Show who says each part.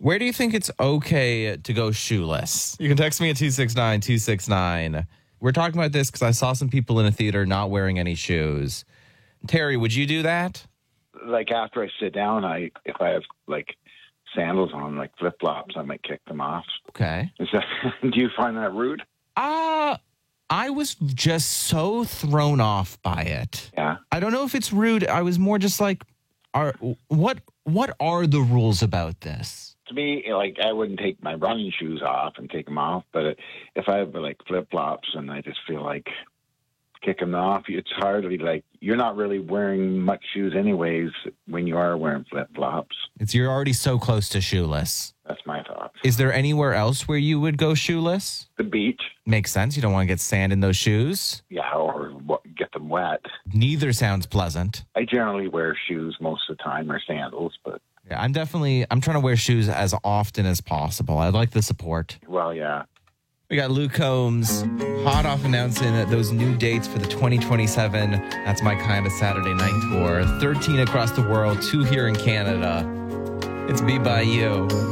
Speaker 1: Where do you think it's okay to go shoeless? You can text me at 269-269. We're talking about this because I saw some people in a theater not wearing any shoes. Terry, would you do that?
Speaker 2: Like after I sit down, if I have like sandals on, like flip flops, I might kick them off.
Speaker 1: Okay.
Speaker 2: Do you find that rude?
Speaker 1: I was just so thrown off by it.
Speaker 2: Yeah.
Speaker 1: I don't know if it's rude. I was more just like, what are the rules about this?
Speaker 2: To me, like I wouldn't take my running shoes off and take them off, but if I have like flip flops and I just feel like kicking them off, it's hardly like you're not really wearing much shoes anyways when you are wearing flip flops.
Speaker 1: You're already so close to shoeless.
Speaker 2: That's my thought.
Speaker 1: Is there anywhere else where you would go shoeless?
Speaker 2: The beach.
Speaker 1: Makes sense. You don't want to get sand in those shoes.
Speaker 2: Yeah, or get them wet.
Speaker 1: Neither sounds pleasant.
Speaker 2: I generally wear shoes most of the time or sandals, but
Speaker 1: yeah, I'm trying to wear shoes as often as possible. I like the support.
Speaker 2: Well, yeah.
Speaker 1: We got Luke Combs hot off announcing those new dates for the 2027 That's My Kind of Saturday Night Tour. 13 across the world, 2 here in Canada. It's Be By You.